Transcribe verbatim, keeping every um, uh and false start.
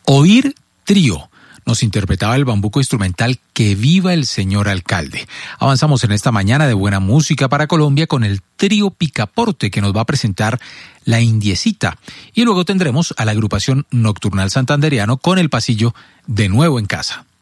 Oír Trío. Nos interpretaba el bambuco instrumental Que Viva el Señor Alcalde. Avanzamos en esta mañana de buena música para Colombia con el trío Picaporte, que nos va a presentar La Indiecita. Y luego tendremos a la agrupación Nocturnal Santandereano con El Pasillo de nuevo en casa.